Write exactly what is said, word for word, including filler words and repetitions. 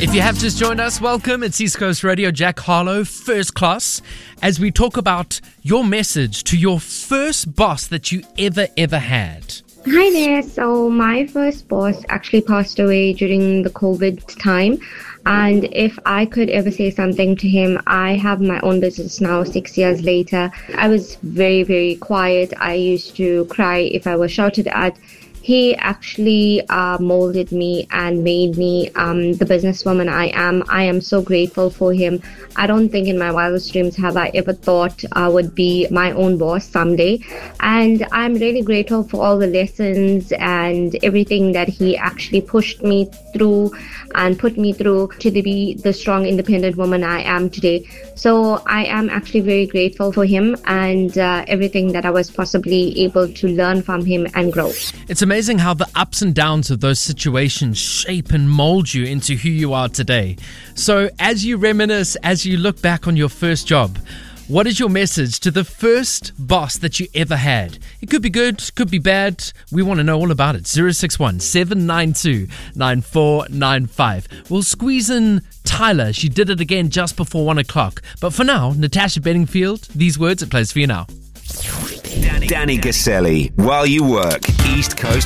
If you have just joined us, welcome. It's East Coast Radio, Jack Harlow, First Class, as we talk about your message to your first boss that you ever, ever had. Hi there. So my first boss actually passed away during the COVID time. And if I could ever say something to him, I have my own business now, six years later. I was very, very quiet. I used to cry if I was shouted at. He actually uh, molded me and made me um, the businesswoman I am. I am so grateful for him. I don't think in my wildest dreams have I ever thought I would be my own boss someday. And I'm really grateful for all the lessons and everything that he actually pushed me through and put me through to be the strong, independent woman I am today. So I am actually very grateful for him and uh, everything that I was possibly able to learn from him and grow. It's amazing how the ups and downs of those situations shape and mold you into who you are today. So as you reminisce, as you look back on your first job, what is your message to the first boss that you ever had? It could be good, could be bad. We want to know all about it. zero six one, seven nine two, nine four nine five. We'll squeeze in Tyler. She did it again just before one o'clock. But for now, Natasha Bedingfield, these words, it plays for you now. Danny, Danny Gaselli, while you work, East Coast